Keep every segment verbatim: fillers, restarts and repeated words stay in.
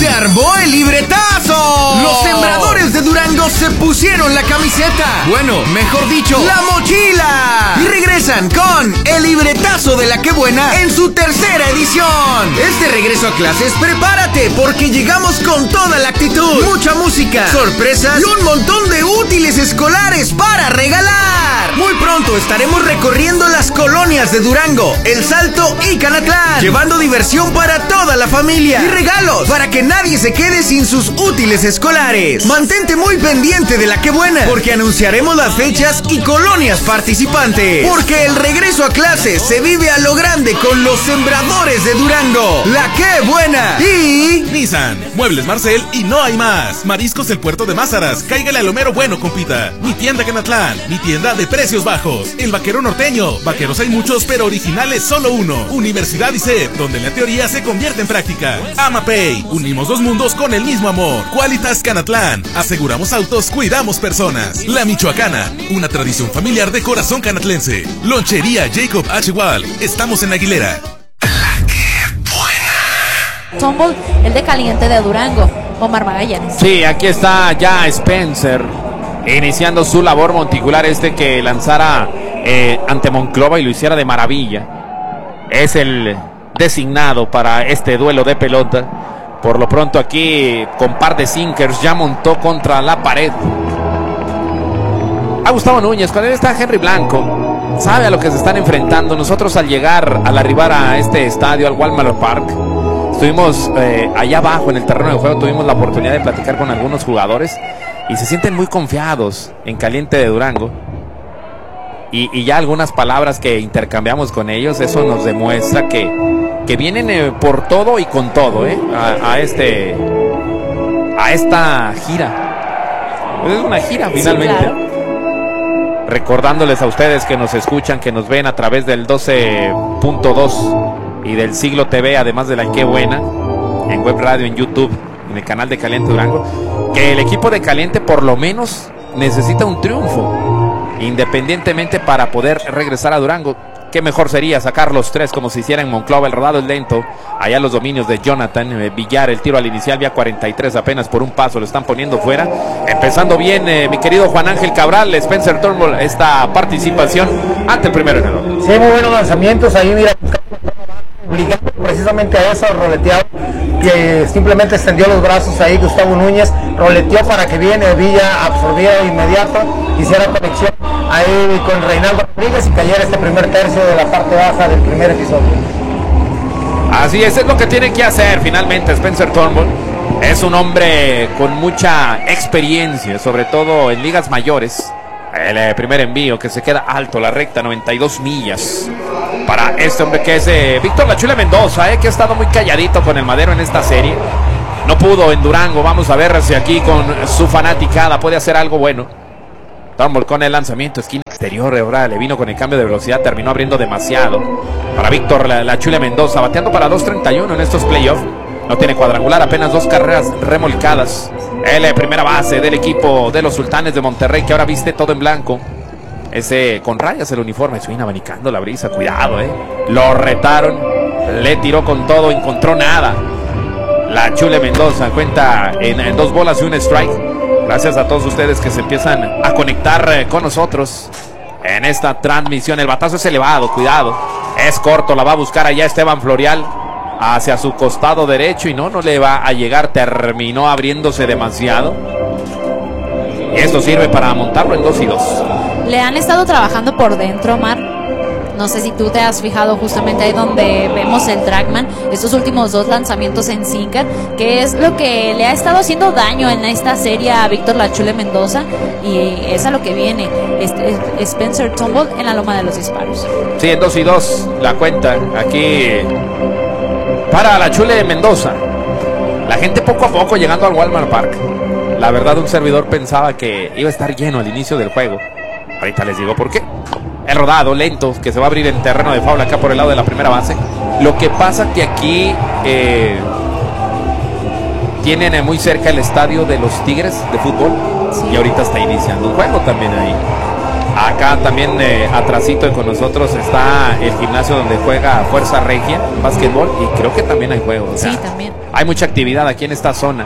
Se armó el libretazo. Los Sembradores de Durango se pusieron la camiseta. Bueno, mejor dicho, la mochila. Y regresan con el libretazo de la que buena en su tercera edición. Este regreso a clases, prepárate porque llegamos con toda la actitud. Mucha música, sorpresas y un montón de útiles escolares para regalar. Muy pronto estaremos recorriendo las colonias de Durango, El Salto y Canatlán, llevando diversión para toda la familia y regalos para que nadie se quede sin sus útiles escolares. Mantente muy pendiente de la que buena, porque anunciaremos las fechas y colonias participantes. Porque el regreso a clases se vive a lo grande con los Sembradores de Durango. La que buena. Y Nissan, Muebles Marcel y no hay más. Mariscos El Puerto de Mázaras, cáigale al Homero Bueno, compita. Mi tienda Canatlán, mi tienda de precios bajos. El Vaquero Norteño, vaqueros hay muchos, pero originales solo uno. Universidad I C E P, donde la teoría se convierte en práctica. AmaPay, unimos dos mundos con el mismo amor. Qualitas Canatlán, aseguramos autos, cuidamos personas. La Michoacana, una tradición familiar de corazón canatlense. Lonchería Jacob H. Wall, estamos en Aguilera. La que buena. Tumble, el de Caliente de Durango, Omar Magallanes. Sí, aquí está ya Spencer, iniciando su labor monticular, este que lanzara eh, ante Monclova y lo hiciera de maravilla. Es el designado para este duelo de pelota. Por lo pronto aquí, con par de sinkers, ya montó contra la pared a Gustavo Núñez. Con él está Henry Blanco, sabe a lo que se están enfrentando. Nosotros al llegar, al arribar a este estadio, al Walmart Park, estuvimos eh, allá abajo en el terreno de juego, tuvimos la oportunidad de platicar con algunos jugadores y se sienten muy confiados en Caliente de Durango. Y, y ya algunas palabras que intercambiamos con ellos, eso nos demuestra que, que vienen eh, por todo y con todo eh, a, a este a esta gira. Es una gira finalmente. Sí, claro. Recordándoles a ustedes que nos escuchan, que nos ven a través del doce punto dos y del Siglo T V, además de la Que Buena, en web radio, en YouTube, en el canal de Caliente Durango, que el equipo de Caliente por lo menos necesita un triunfo, independientemente, para poder regresar a Durango. Qué mejor sería sacar los tres como se hiciera en Monclova. El rodado es lento, allá los dominios de Jonathan eh, Villar, el tiro al inicial, vía cuarenta y tres apenas por un paso, lo están poniendo fuera. Empezando bien eh, mi querido Juan Ángel Cabral, Spencer Turnbull, esta participación ante el primero enero. Sí, muy buenos lanzamientos ahí, mira, obligando precisamente a eso, roleteado, que simplemente extendió los brazos ahí Gustavo Núñez, roleteó para que viene Villa, absorbiera de inmediato, hiciera conexión ahí con Reinaldo Rodríguez y cayera este primer tercio de la parte baja del primer episodio. Así es, es lo que tiene que hacer finalmente Spencer Turnbull. Es un hombre con mucha experiencia, sobre todo en ligas mayores. El eh, primer envío que se queda alto, la recta, noventa y dos millas. Para este hombre que es eh, Víctor La Chule Mendoza, eh, que ha estado muy calladito con el Madero en esta serie. No pudo en Durango, vamos a ver si aquí con su fanaticada puede hacer algo bueno. Turnbull con el lanzamiento, esquina exterior, ahora le vino con el cambio de velocidad, terminó abriendo demasiado. Para Víctor La, La Chule Mendoza, bateando para dos treinta y uno en estos playoffs. No tiene cuadrangular, apenas dos carreras remolcadas. El eh, primera base del equipo de los Sultanes de Monterrey, que ahora viste todo en blanco. Ese con rayas el uniforme, se viene abanicando la brisa, cuidado, eh. Lo retaron, le tiró con todo, encontró nada. La Chule Mendoza cuenta en, en dos bolas y un strike. Gracias a todos ustedes que se empiezan a conectar eh, con nosotros en esta transmisión. El batazo es elevado, cuidado. Es corto, la va a buscar allá Esteban Florial hacia su costado derecho y no, no le va a llegar. Terminó abriéndose demasiado. Y esto sirve para montarlo en dos y dos. Le han estado trabajando por dentro, Omar. No sé si tú te has fijado justamente ahí donde vemos el Dragman, estos últimos dos lanzamientos en sinker, que es lo que le ha estado haciendo daño en esta serie a Víctor La Chule Mendoza, y es a lo que viene este, Spencer Turnbull en la loma de los disparos. Sí, en dos y dos la cuenta aquí para La Chule Mendoza. La gente poco a poco llegando al Walmart Park. La verdad, un servidor pensaba que iba a estar lleno al inicio del juego. Ahorita les digo por qué. El rodado lento que se va a abrir en terreno de foul acá por el lado de la primera base. Lo que pasa que aquí eh, tienen muy cerca el estadio de los Tigres de fútbol. Sí. Y ahorita está iniciando un juego también ahí. Acá también eh, atrasito con nosotros está el gimnasio donde juega Fuerza Regia, básquetbol, y creo que también hay juegos. O sea, sí, también. Hay mucha actividad aquí en esta zona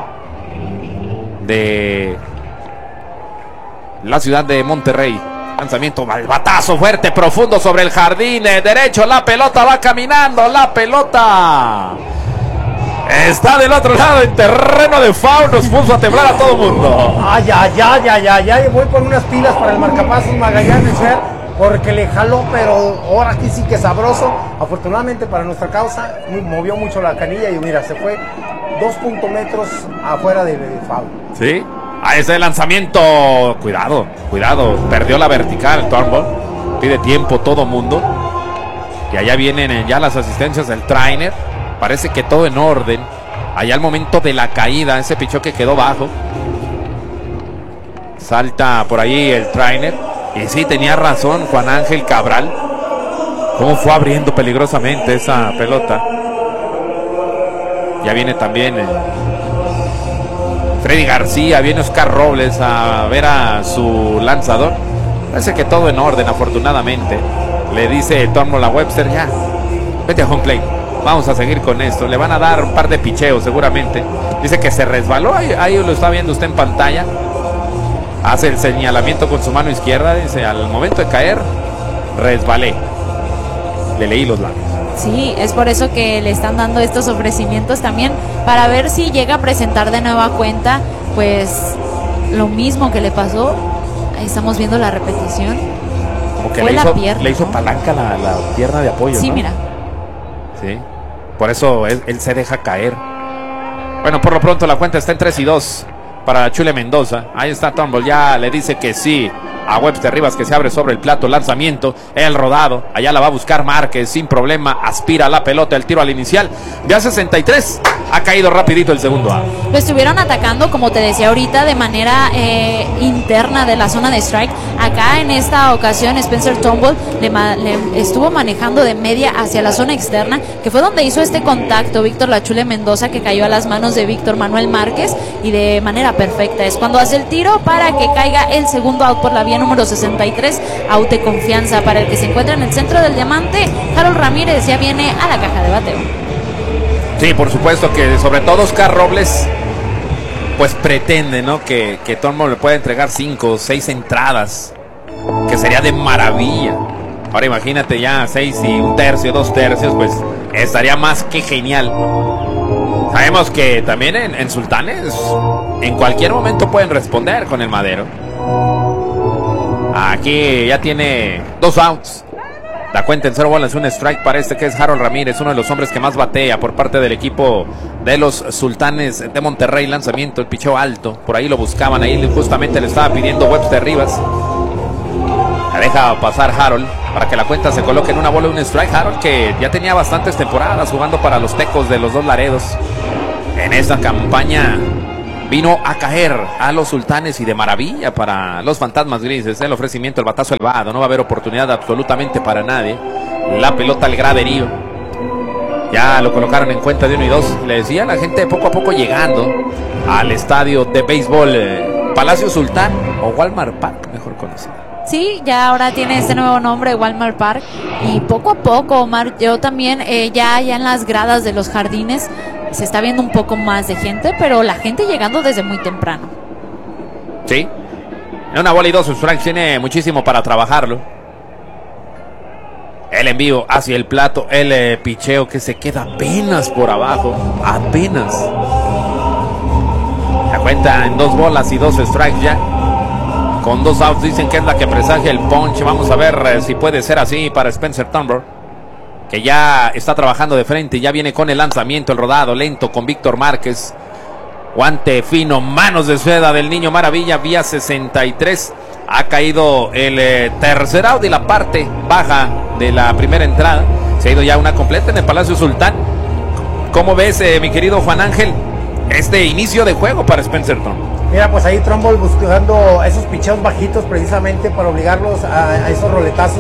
de la ciudad de Monterrey. Lanzamiento, batazo fuerte, profundo sobre el jardín eh, derecho. La pelota va caminando, la pelota está del otro lado en terreno de foul. Nos puso a temblar a todo el mundo. Ay, ay, ay, ay, ay, ay. Voy por unas pilas para el marcapasos Magallanes, ¿eh? Porque le jaló, pero ahora aquí sí que sabroso. Afortunadamente para nuestra causa, movió mucho la canilla y mira, se fue dos punto metros afuera del de foul. Sí. Ahí está el lanzamiento. Cuidado, cuidado. Perdió la vertical, Turnbull. Pide tiempo todo mundo. Y allá vienen ya las asistencias del trainer. Parece que todo en orden. Allá al momento de la caída, ese pichó que quedó bajo. Salta por ahí el trainer. Y sí, tenía razón Juan Ángel Cabral. Cómo fue abriendo peligrosamente esa pelota. Ya viene también el Freddy García, viene Oscar Robles a ver a su lanzador. Parece que todo en orden, afortunadamente. Le dice Turnbull a Webster, ya, vete a home plate. Vamos a seguir con esto. Le van a dar un par de picheos seguramente. Dice que se resbaló, ahí, ahí lo está viendo usted en pantalla. Hace el señalamiento con su mano izquierda. Dice, al momento de caer, resbalé. Le leí los labios. Sí, es por eso que le están dando estos ofrecimientos también, para ver si llega a presentar de nueva cuenta, pues lo mismo que le pasó. Ahí estamos viendo la repetición. Como que Fue le, la hizo, pierna, le hizo ¿no? palanca la, la pierna de apoyo. Sí, ¿no? mira. Sí, por eso él, él se deja caer. Bueno, por lo pronto la cuenta está en tres y dos para Chule Mendoza. Ahí está Turnbull, ya le dice que sí a Webster Rivas, que se abre sobre el plato, lanzamiento, el rodado, allá la va a buscar Márquez sin problema, aspira la pelota, el tiro al inicial, ya sesenta y tres, ha caído rapidito el segundo out. Lo estuvieron atacando, como te decía ahorita, de manera eh, interna de la zona de strike. Acá en esta ocasión Spencer Turnbull le, le estuvo manejando de media hacia la zona externa, que fue donde hizo este contacto Víctor La Chule Mendoza, que cayó a las manos de Víctor Manuel Márquez, y de manera perfecta es cuando hace el tiro para que caiga el segundo out por la vía número sesenta y tres, out de confianza para el que se encuentra en el centro del diamante. Harold Ramírez ya viene a la caja de bateo. Sí, por supuesto que sobre todo Oscar Robles pues pretende, ¿no? Que, que Turnbull le pueda entregar cinco o seis entradas, que sería de maravilla. Ahora imagínate ya seis y un tercio, dos tercios, pues estaría más que genial. Sabemos que también en, en Sultanes en cualquier momento pueden responder con el madero. Aquí ya tiene dos outs. La cuenta en cero bolas, un strike para este que es Harold Ramírez, uno de los hombres que más batea por parte del equipo de los Sultanes de Monterrey. Lanzamiento, el picheo alto, por ahí lo buscaban, ahí justamente le estaba pidiendo Webster Rivas. La deja pasar Harold para que la cuenta se coloque en una bola, un strike. Harold, que ya tenía bastantes temporadas jugando para los Tecos de los Dos Laredos. En esta campaña vino a caer a los Sultanes y de maravilla para los Fantasmas Grises. El ofrecimiento, el batazo elevado, no va a haber oportunidad absolutamente para nadie. La pelota al graderío. Ya lo colocaron en cuenta de uno y dos. Le decía a la gente poco a poco llegando al estadio de béisbol eh, Palacio Sultán, o Walmart Park, mejor conocido. Sí, ya ahora tiene este nuevo nombre, Walmart Park. Y poco a poco, Omar, yo también eh, ya, ya en las gradas de los jardines se está viendo un poco más de gente, pero la gente llegando desde muy temprano. Sí, en una bola y dos, Frank tiene muchísimo para trabajarlo. El envío hacia el plato, el eh, picheo que se queda apenas por abajo, apenas. La cuenta en dos bolas y dos strikes ya. Con dos outs dicen que es la que presagia el punch. Vamos a ver eh, si puede ser así para Spencer Turnbull, que ya está trabajando de frente, ya viene con el lanzamiento, el rodado lento con Víctor Márquez. Guante fino, manos de seda del Niño Maravilla, vía sesenta y tres. Ha caído el eh, tercer out y la parte baja de la primera entrada. Se ha ido ya una completa en el Palacio Sultán. ¿Cómo ves, eh, mi querido Juan Ángel, este inicio de juego para Spencer Turnbull? Mira, pues ahí Turnbull buscando esos picheos bajitos precisamente para obligarlos a, a esos roletazos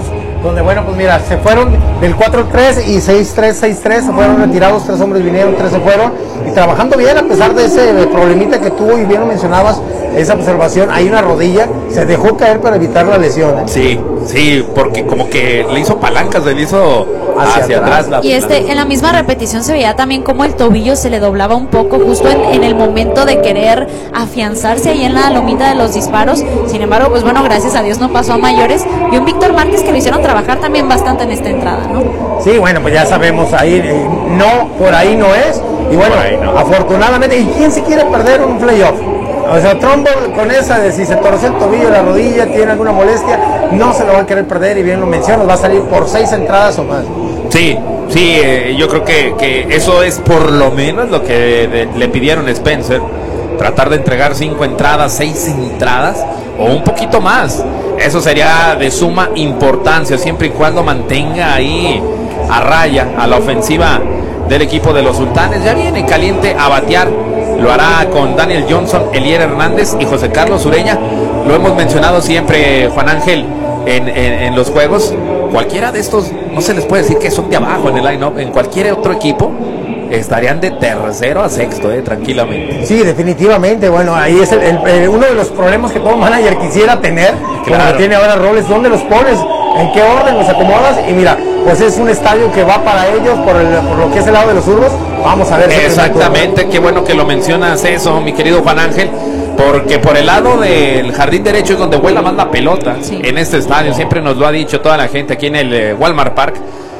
donde bueno, pues mira, se fueron del cuatro tres y seis tres, seis tres, se fueron retirados, tres hombres vinieron, tres se fueron, y trabajando bien a pesar de ese problemita que tuvo, y bien lo mencionabas, esa observación, hay una rodilla, se dejó caer para evitar la lesión, ¿eh? Sí, sí, porque como que le hizo palancas, le hizo hacia, hacia atrás. atrás la, y este, en la misma repetición se veía también como el tobillo se le doblaba un poco justo en, en el momento de querer afianzarse ahí en la lomita de los disparos. Sin embargo, pues bueno, gracias a Dios no pasó a mayores, y un Víctor Márquez que lo hicieron trabajar también bastante en esta entrada, ¿no? Sí, bueno, pues ya sabemos ahí, eh, no, por ahí no es, y bueno, no. afortunadamente, ¿y quién se quiere perder un playoff? O sea, Trumbull con esa de si se torce el tobillo, la rodilla, tiene alguna molestia, no se lo va a querer perder, y bien lo mencionas, va a salir por seis entradas o más. Sí, sí, eh, yo creo que, que eso es por lo menos lo que de, le pidieron a Spencer, tratar de entregar cinco entradas, seis entradas, o un poquito más. Eso sería de suma importancia, siempre y cuando mantenga ahí a raya a la ofensiva del equipo de los Sultanes. Ya viene caliente a batear, lo hará con Daniel Johnson, Elier Hernández y José Carlos Ureña. Lo hemos mencionado siempre, Juan Ángel, en, en, en los juegos. Cualquiera de estos, no se les puede decir que son de abajo en el line-up. En cualquier otro equipo estarían de tercero a sexto, eh, tranquilamente. Sí, definitivamente. Bueno, ahí es el, el, el, uno de los problemas que todo manager quisiera tener, claro, como tiene ahora roles, ¿dónde los pones? ¿En qué orden los acomodas? Y mira, pues es un estadio que va para ellos por, el, por lo que es el lado de los zurdos. Vamos a ver. Exactamente, qué bueno que lo mencionas eso, mi querido Juan Ángel, porque por el lado del jardín derecho es donde vuela más la pelota, sí, en este estadio. Siempre nos lo ha dicho toda la gente aquí en el eh, Walmart Park.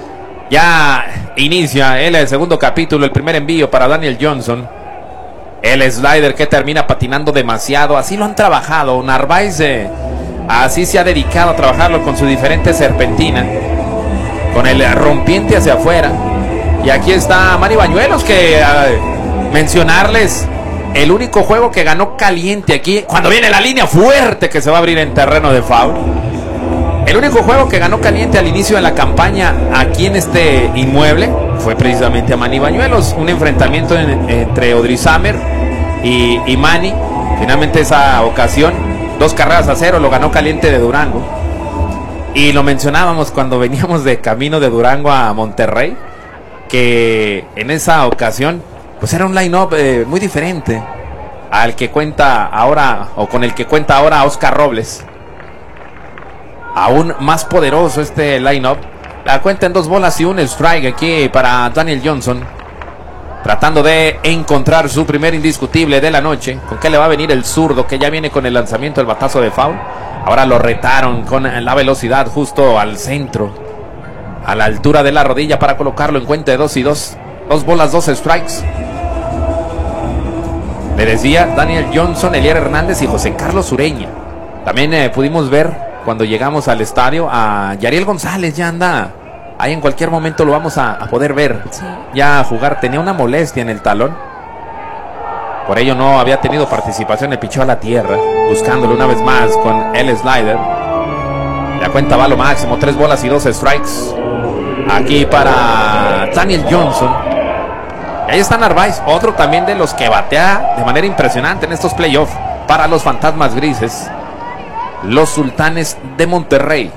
Ya inicia el, el segundo capítulo, el primer envío para Daniel Johnson. El slider que termina patinando demasiado. Así lo han trabajado. Narváez eh, así se ha dedicado a trabajarlo con su diferente serpentina, con el rompiente hacia afuera. Y aquí está Manny Bañuelos, que uh, mencionarles el único juego que ganó caliente aquí, cuando viene la línea fuerte que se va a abrir en terreno de foul. El único juego que ganó caliente al inicio de la campaña aquí en este inmueble fue precisamente a Manny Bañuelos. Un enfrentamiento en, entre Odrizamer y, y Manny. Finalmente esa ocasión, dos carreras a cero, lo ganó caliente de Durango. Y lo mencionábamos cuando veníamos de camino de Durango a Monterrey, que en esa ocasión pues era un line-up eh, muy diferente al que cuenta ahora, o con el que cuenta ahora Oscar Robles. Aún más poderoso este line-up. La cuenta en dos bolas y un strike aquí para Daniel Johnson, tratando de encontrar su primer indiscutible de la noche. ¿Con qué le va a venir el zurdo, que ya viene con el lanzamiento, el batazo de foul? Ahora lo retaron con la velocidad justo al centro, a la altura de la rodilla, para colocarlo en cuenta de dos y dos. Dos bolas, dos strikes. Le decía Daniel Johnson, Elier Hernández y José Carlos Ureña. También eh, pudimos ver cuando llegamos al estadio a Yariel González. Ya anda ahí, en cualquier momento lo vamos a, a poder ver, sí, ya a jugar. Tenía una molestia en el talón, por ello no había tenido participación. El pichó a la tierra, buscándolo una vez más con el slider. La cuenta va a lo máximo, tres bolas y dos strikes aquí para Daniel Johnson. Y ahí está Narváez, otro también de los que batea de manera impresionante en estos playoffs para los Fantasmas Grises, los Sultanes de Monterrey.